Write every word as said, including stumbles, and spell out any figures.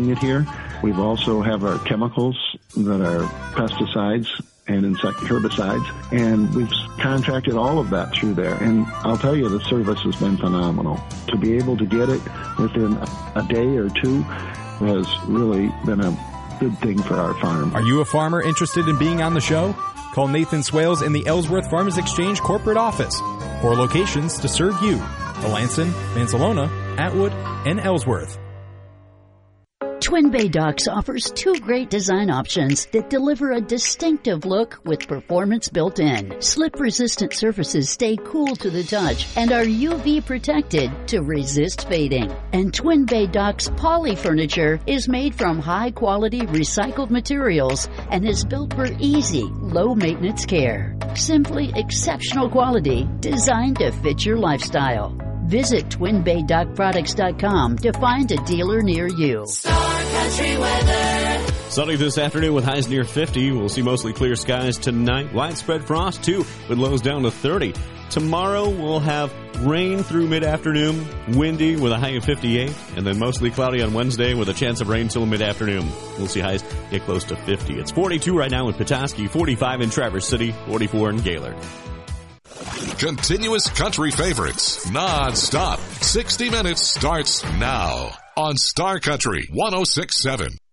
it here. We've also have our chemicals that are pesticides and insect herbicides, and we've contracted all of that through there. And I'll tell you, the service has been phenomenal. To be able to get it within a day or two has really been a good thing for our farm. Are you a farmer interested in being on the show? Call Nathan Swales in the Ellsworth Farmers Exchange corporate office. Four locations to serve you: Melanson, Mansalona, Atwood, and Ellsworth. Twin Bay Docks offers two great design options that deliver a distinctive look with performance built in. Slip-resistant surfaces stay cool to the touch and are U V protected to resist fading. And Twin Bay Docks poly furniture is made from high-quality recycled materials and is built for easy, low-maintenance care. Simply exceptional quality designed to fit your lifestyle. Visit twin bay dock products dot com to find a dealer near you. Star Country weather. Sunny this afternoon with highs near fifty. We'll see mostly clear skies tonight. Widespread frost, too, with lows down to thirty. Tomorrow, we'll have rain through mid-afternoon, windy with a high of fifty-eight, and then mostly cloudy on Wednesday with a chance of rain till mid-afternoon. We'll see highs get close to fifty. It's forty-two right now in Petoskey, forty-five in Traverse City, forty-four in Gaylord. Continuous country favorites, non-stop. sixty minutes starts now on Star Country one oh six point seven.